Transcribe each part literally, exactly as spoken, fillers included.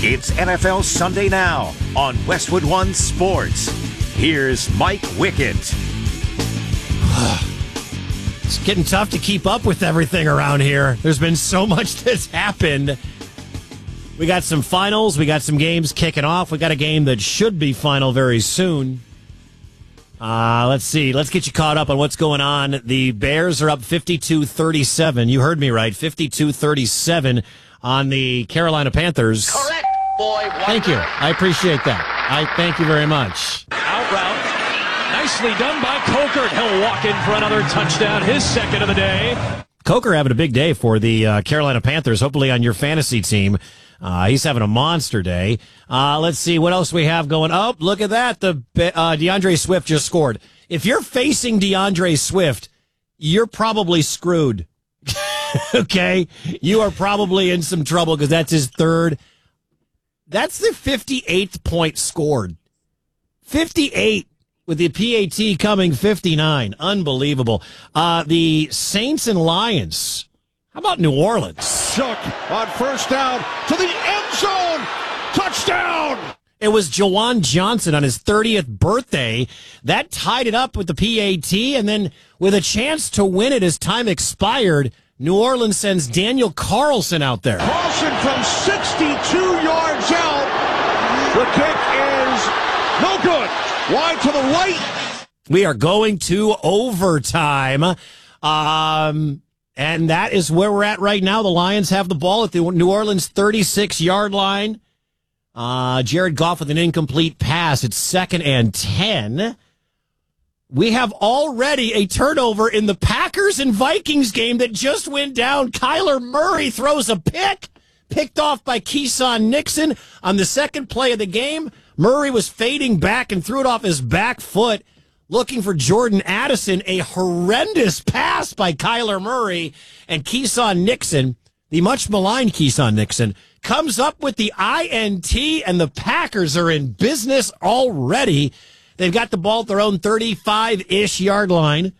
It's N F L Sunday Now on Westwood One Sports. Here's Mike Wickett. It's getting tough to keep up with everything around here. There's been so much that's happened. We got some finals. We got some games kicking off. We got a game that should be final very soon. Uh, let's see. Let's get you caught up on what's going on. The Bears are up fifty-two thirty-seven. You heard me right. fifty-two thirty-seven on the Carolina Panthers. Correct, boy. Thank you. I appreciate that. I thank you very much. Out route. Nicely done by Coker. He'll walk in for another touchdown, his second of the day. Coker having a big day for the uh, Carolina Panthers, hopefully on your fantasy team. Uh, he's having a monster day. Uh, let's see what else we have going. Oh, look at that. The uh, DeAndre Swift just scored. If you're facing DeAndre Swift, you're probably screwed. Okay? You are probably in some trouble because that's his third. That's the fifty-eighth point scored. fifty-eight. With the P A T coming fifty-nine. Unbelievable. Uh, the Saints and Lions. How about New Orleans? Shook on first down to the end zone. Touchdown! It was Jawan Johnson on his thirtieth birthday. That tied it up with the P A T, and then with a chance to win it as time expired, New Orleans sends Daniel Carlson out there. Carlson from sixty-two yards out. The kick is no good. Wide to the right. We are going to overtime. Um, and that is where we're at right now. The Lions have the ball at the New Orleans thirty-six-yard line. Uh, Jared Goff with an incomplete pass. It's second and ten. We have already a turnover in the Packers and Vikings game that just went down. Kyler Murray throws a pick, picked off by Keyshawn Nixon on the second play of the game. Murray was fading back and threw it off his back foot, looking for Jordan Addison. A horrendous pass by Kyler Murray, and Keyshawn Nixon, the much maligned Keyshawn Nixon, comes up with the I N T, and the Packers are in business already. They've got the ball at their own thirty-five-ish yard line.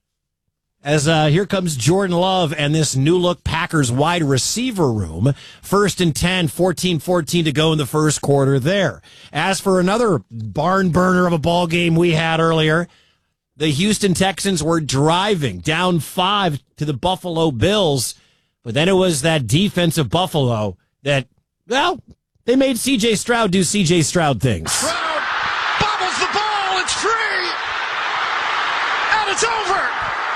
As uh, here comes Jordan Love and this new-look Packers wide receiver room. First and ten, fourteen fourteen to go in the first quarter there. As for another barn burner of a ball game we had earlier, the Houston Texans were driving down five to the Buffalo Bills, but then it was that defense of Buffalo that, well, they made C J Stroud do C J Stroud things. Stroud bobbles the ball. It's free. And it's over.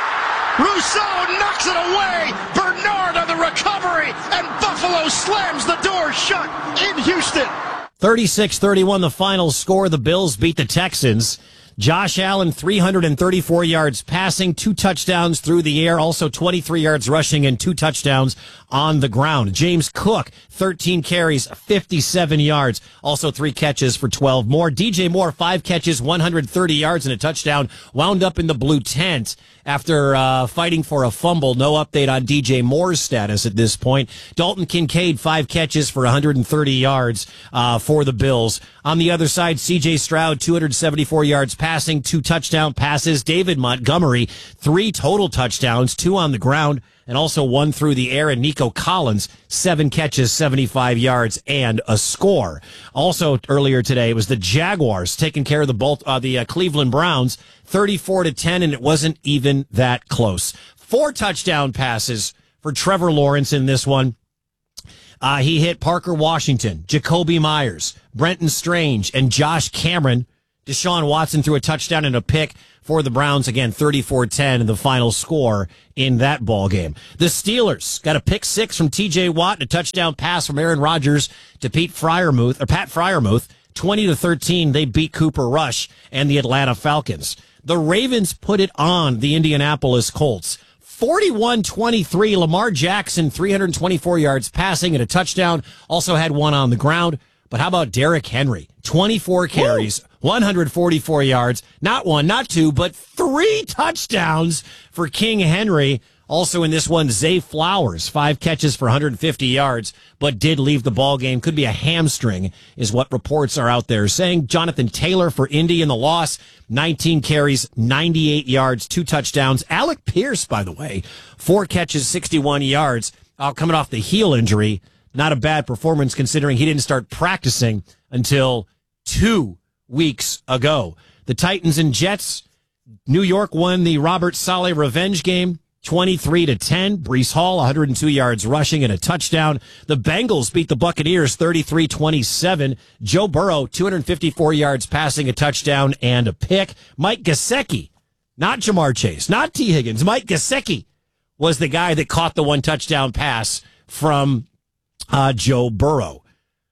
Rousseau knocks it away. Bernard on the recovery. And Buffalo slams the door shut in Houston. thirty-six thirty-one the final score. The Bills beat the Texans. Josh Allen, three hundred thirty-four yards passing, two touchdowns through the air, also twenty-three yards rushing and two touchdowns on the ground. James Cook, thirteen carries, fifty-seven yards, also three catches for twelve more. D J Moore, five catches, one hundred thirty yards and a touchdown, wound up in the blue tent after uh, fighting for a fumble. No update on D J Moore's status at this point. Dalton Kincaid, five catches for one hundred thirty yards uh, for the Bills. On the other side, C J Stroud, two hundred seventy-four yards passing, two touchdown passes. David Montgomery, three total touchdowns, two on the ground, and also one through the air. And Nico Collins, seven catches, seventy-five yards, and a score. Also earlier today, it was the Jaguars taking care of the Bolt, uh, the uh, Cleveland Browns, thirty-four to ten, and it wasn't even that close. Four touchdown passes for Trevor Lawrence in this one. Uh, he hit Parker Washington, Jacoby Myers, Brenton Strange, and Josh Cameron. Deshaun Watson threw a touchdown and a pick for the Browns. Again, thirty-four ten, the final score in that ball game. The Steelers got a pick six from T J Watt and a touchdown pass from Aaron Rodgers to Pete Fryermuth, or Pat Fryermuth. twenty to thirteen, they beat Cooper Rush and the Atlanta Falcons. The Ravens put it on the Indianapolis Colts. forty-one twenty-three, Lamar Jackson, three hundred twenty-four yards passing and a touchdown. Also had one on the ground. But how about Derrick Henry? twenty-four carries, Woo! one hundred forty-four yards. Not one, not two, but three touchdowns for King Henry. Also in this one, Zay Flowers, five catches for one hundred fifty yards, but did leave the ball game. Could be a hamstring, is what reports are out there saying. Jonathan Taylor for Indy in the loss, nineteen carries, ninety-eight yards, two touchdowns. Alec Pierce, by the way, four catches, sixty-one yards, uh, coming off the heel injury not a bad performance considering he didn't start practicing until two weeks ago. The Titans and Jets, New York won the Robert Saleh revenge game, twenty-three to ten. Breece Hall, one hundred two yards rushing and a touchdown. The Bengals beat the Buccaneers thirty-three twenty-seven. Joe Burrow, two hundred fifty-four yards passing, a touchdown and a pick. Mike Gesicki, not Jamar Chase, not T. Higgins. Mike Gesicki was the guy that caught the one touchdown pass from uh, Joe Burrow.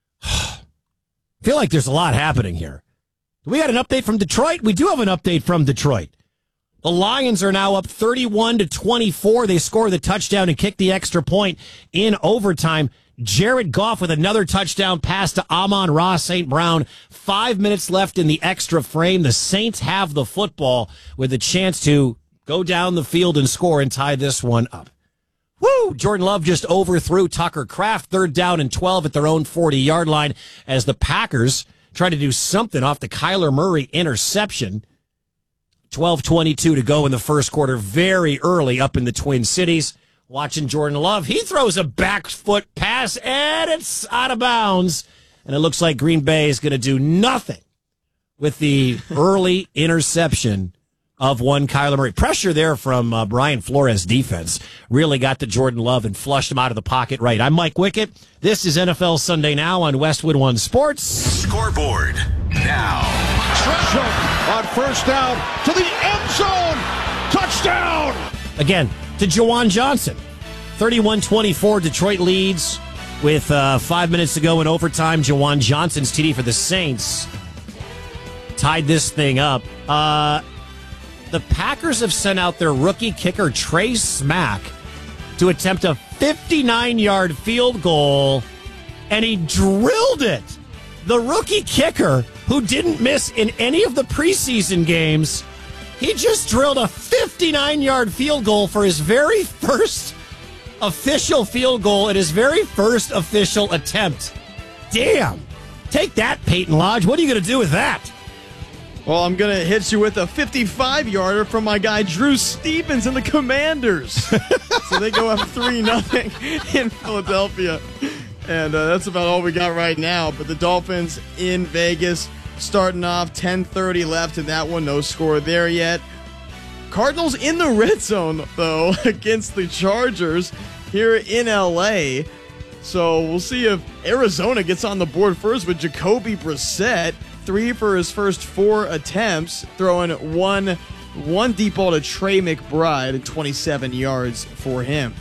I feel like there's a lot happening here. We got an update from Detroit. We do have an update from Detroit. The Lions are now up thirty-one to twenty-four. They score the touchdown and kick the extra point in overtime. Jared Goff with another touchdown pass to Amon-Ra Saint Brown. Five minutes left in the extra frame. The Saints have the football with a chance to go down the field and score and tie this one up. Woo! Jordan Love just overthrew Tucker Kraft. Third down and twelve at their own forty-yard line as the Packers try to do something off the Kyler Murray interception. twelve twenty-two to go in the first quarter, very early up in the Twin Cities. Watching Jordan Love, he throws a back foot pass, and it's out of bounds. And it looks like Green Bay is going to do nothing with the early interception of one Kyler Murray. Pressure there from uh, Brian Flores' defense really got to Jordan Love and flushed him out of the pocket right. I'm Mike Wickett. This is N F L Sunday Now on Westwood One Sports. Scoreboard now. Tresham on first down to the end zone. Touchdown! Again, to Juwan Johnson. thirty-one twenty-four, Detroit leads with uh, five minutes to go in overtime. Juwan Johnson's T D for the Saints tied this thing up. Uh, the Packers have sent out their rookie kicker, Trey Smack, to attempt a fifty-nine-yard field goal, and he drilled it. The rookie kicker, who didn't miss in any of the preseason games, he just drilled a fifty-nine-yard field goal for his very first official field goal at his very first official attempt. Damn. Take that, Peyton Lodge. What are you going to do with that? Well, I'm going to hit you with a fifty-five-yarder from my guy Drew Stevens and the Commanders. So they go up three nothing in Philadelphia. And uh, that's about all we got right now. But the Dolphins in Vegas starting off, ten thirty left in that one. No score there yet. Cardinals in the red zone, though, against the Chargers here in L A. So we'll see if Arizona gets on the board first with Jacoby Brissett. Three for his first four attempts, throwing one, one deep ball to Trey McBride and twenty-seven yards for him.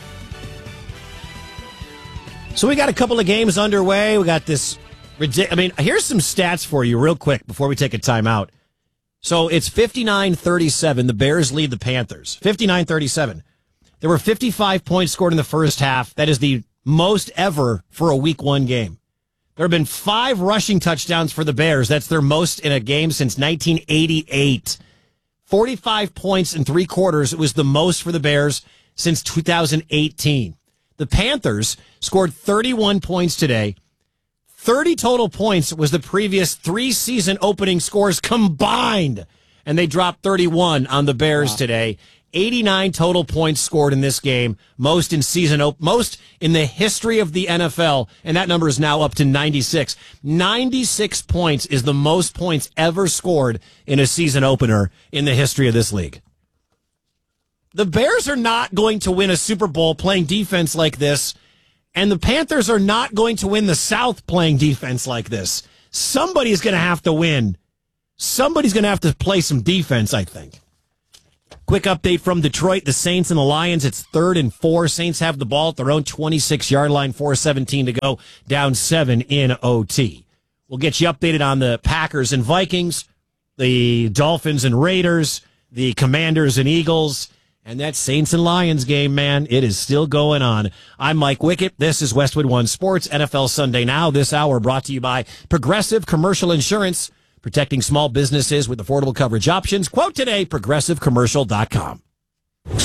So we got a couple of games underway. We got this. I mean, here's some stats for you real quick before we take a timeout. So it's fifty-nine thirty-seven. The Bears lead the Panthers. fifty-nine thirty-seven. There were fifty-five points scored in the first half. That is the most ever for a week one game. There have been five rushing touchdowns for the Bears. That's their most in a game since nineteen eighty-eight. forty-five points in three quarters. It was the most for the Bears since two thousand eighteen. The Panthers scored thirty-one points today. thirty total points was the previous three season opening scores combined. And they dropped thirty-one on the Bears wow. today. eighty-nine total points scored in this game, most in season op- most in the history of the N F L, and that number is now up to ninety-six. ninety-six points is the most points ever scored in a season opener in the history of this league. The Bears are not going to win a Super Bowl playing defense like this, and the Panthers are not going to win the South playing defense like this. Somebody's going to have to win. Somebody's going to have to play some defense, I think. Quick update from Detroit. The Saints and the Lions, it's third and four. Saints have the ball at their own twenty-six-yard line, four seventeen to go, down seven in O T. We'll get you updated on the Packers and Vikings, the Dolphins and Raiders, the Commanders and Eagles, and that Saints and Lions game, man, it is still going on. I'm Mike Wickett. This is Westwood One Sports, N F L Sunday Now. This hour brought to you by Progressive Commercial Insurance, protecting small businesses with affordable coverage options. Quote today, progressive commercial dot com. Sunday night.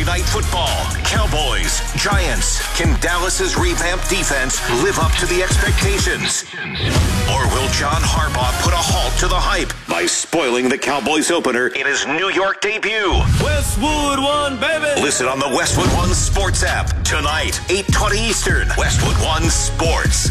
Night Football. Cowboys, Giants. Can Dallas's revamped defense live up to the expectations? Or will John Harbaugh put a halt to the hype by spoiling the Cowboys opener in his New York debut? Westwood One, baby! Listen on the Westwood One Sports app tonight, eight twenty Eastern. Westwood One Sports.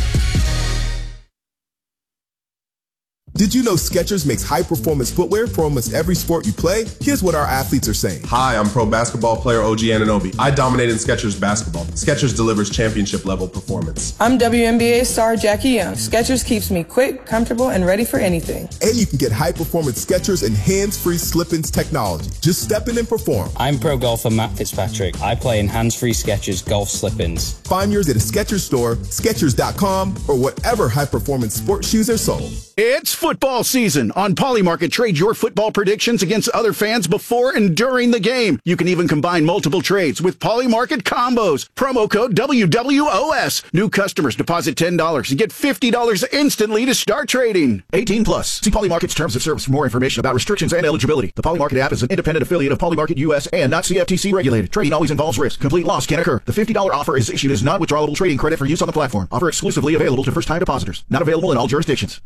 Did you know Skechers makes high-performance footwear for almost every sport you play? Here's what our athletes are saying. Hi, I'm pro basketball player O G Anunoby. I dominate in Skechers basketball. Skechers delivers championship-level performance. I'm W N B A star Jackie Young. Skechers keeps me quick, comfortable, and ready for anything. And you can get high-performance Skechers and hands-free slip-ins technology. Just step in and perform. I'm pro golfer Matt Fitzpatrick. I play in hands-free Skechers golf slip-ins. Find yours at a Skechers store, Skechers dot com, or whatever high-performance sports shoes are sold. It's football season. On Polymarket, trade your football predictions against other fans before and during the game. You can even combine multiple trades with Polymarket combos. Promo code W W O S. New customers deposit ten dollars and get fifty dollars instantly to start trading. eighteen plus. See Polymarket's terms of service for more information about restrictions and eligibility. The Polymarket app is an independent affiliate of Polymarket U S and not C F T C regulated. Trading always involves risk. Complete loss can occur. The fifty dollars offer is issued as non-withdrawable trading credit for use on the platform. Offer exclusively available to first-time depositors. Not available in all jurisdictions.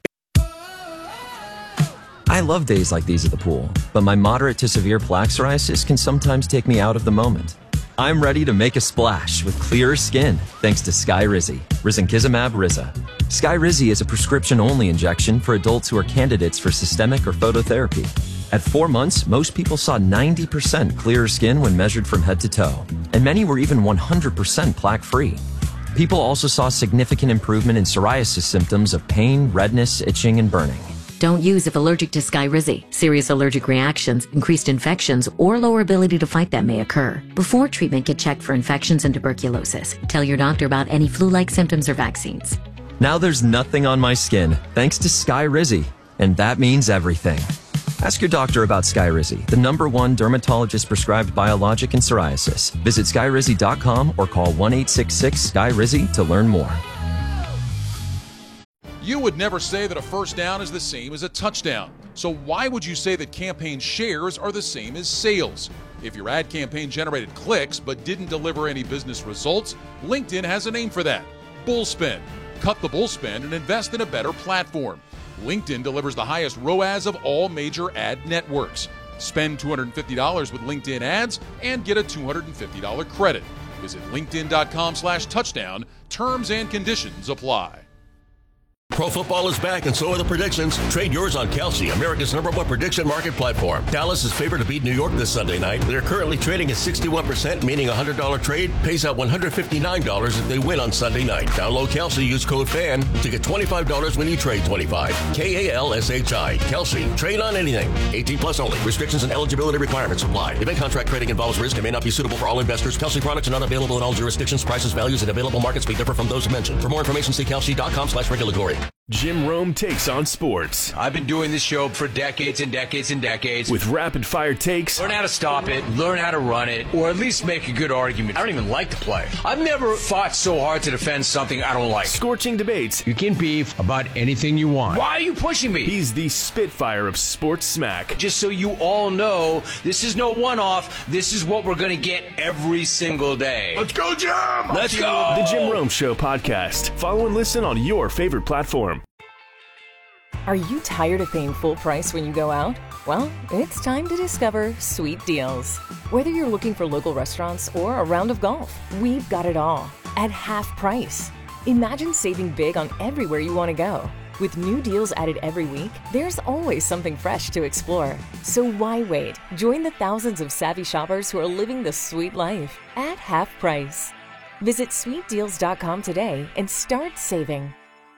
I love days like these at the pool, but my moderate to severe plaque psoriasis can sometimes take me out of the moment. I'm ready to make a splash with clearer skin thanks to Skyrizi, Risankizumab Riza. Skyrizi is a prescription-only injection for adults who are candidates for systemic or phototherapy. At four months, most people saw ninety percent clearer skin when measured from head to toe, and many were even one hundred percent plaque-free. People also saw significant improvement in psoriasis symptoms of pain, redness, itching, and burning. Don't use if allergic to Skyrizi. Serious allergic reactions, increased infections, or lower ability to fight them may occur. Before treatment, get checked for infections and tuberculosis. Tell your doctor about any flu-like symptoms or vaccines. Now there's nothing on my skin thanks to Skyrizi, and that means everything. Ask your doctor about Skyrizi, the number one dermatologist-prescribed biologic in psoriasis. Visit Skyrizi dot com or call one eight six six Sky Rizi to learn more. You would never say that a first down is the same as a touchdown. So why would you say that campaign shares are the same as sales? If your ad campaign generated clicks but didn't deliver any business results, LinkedIn has a name for that: Bullspend. Cut the bullspend and invest in a better platform. LinkedIn delivers the highest R O A S of all major ad networks. Spend two hundred fifty dollars with LinkedIn ads and get a two hundred fifty dollars credit. Visit linkedin dot com slash touchdown. Terms and conditions apply. Pro football is back, and so are the predictions. Trade yours on Kalshi, America's number one prediction market platform. Dallas is favored to beat New York this Sunday night. They're currently trading at sixty-one percent, meaning a one hundred dollars trade pays out one hundred fifty-nine dollars if they win on Sunday night. Download Kalshi, use code FAN to get twenty-five dollars when you trade twenty-five dollars. K A L S H I. Kalshi. Trade on anything. eighteen plus only. Restrictions and eligibility requirements apply. Event contract trading involves risk and may not be suitable for all investors. Kalshi products are not available in all jurisdictions. Prices, values, and available markets may differ from those mentioned. For more information, see Kalshi dot com slash regulatory. Jim Rome takes on sports. I've been doing this show for decades and decades and decades. With rapid-fire takes. Learn how to stop it, learn how to run it, or at least make a good argument. I don't even like to play. I've never fought so hard to defend something I don't like. Scorching debates. You can beef about anything you want. Why are you pushing me? He's the Spitfire of sports smack. Just so you all know, this is no one-off. This is what we're going to get every single day. Let's go, Jim! Let's go! The Jim Rome Show podcast. Follow and listen on your favorite platform. Are you tired of paying full price when you go out? Well, it's time to discover Sweet Deals. Whether you're looking for local restaurants or a round of golf, we've got it all at half price. Imagine saving big on everywhere you want to go. With new deals added every week, there's always something fresh to explore. So why wait? Join the thousands of savvy shoppers who are living the sweet life at half price. Visit sweet deals dot com today and start saving.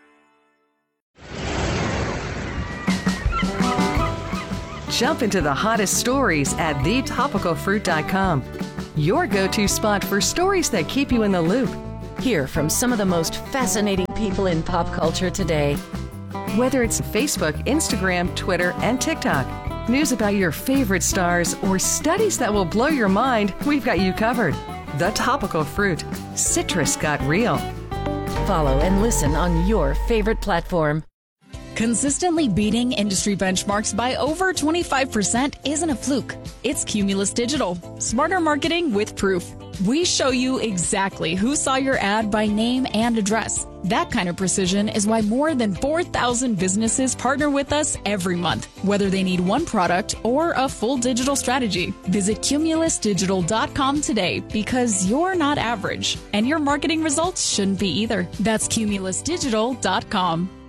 Jump into the hottest stories at the topical fruit dot com. Your go-to spot for stories that keep you in the loop. Hear from some of the most fascinating people in pop culture today. Whether it's Facebook, Instagram, Twitter, and TikTok, news about your favorite stars, or studies that will blow your mind, we've got you covered. The Topical Fruit. Citrus got real. Follow and listen on your favorite platform. Consistently beating industry benchmarks by over twenty-five percent isn't a fluke. It's Cumulus Digital. Smarter marketing with proof. We show you exactly who saw your ad by name and address. That kind of precision is why more than four thousand businesses partner with us every month, whether they need one product or a full digital strategy. Visit cumulus digital dot com today because you're not average, and your marketing results shouldn't be either. That's cumulus digital dot com.